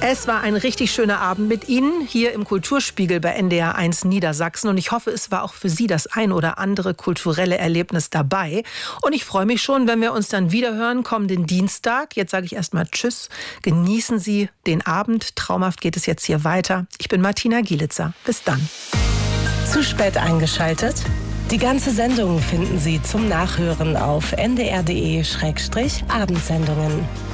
Es war ein richtig schöner Abend mit Ihnen hier im Kulturspiegel bei NDR 1 Niedersachsen. Und ich hoffe, es war auch für Sie das ein oder andere kulturelle Erlebnis dabei. Und ich freue mich schon, wenn wir uns dann wiederhören kommenden Dienstag. Jetzt sage ich erstmal Tschüss. Genießen Sie den Abend. Traumhaft geht es jetzt hier weiter. Ich bin Martina Gielitzer. Bis dann. Zu spät eingeschaltet? Die ganze Sendung finden Sie zum Nachhören auf ndr.de/abendsendungen.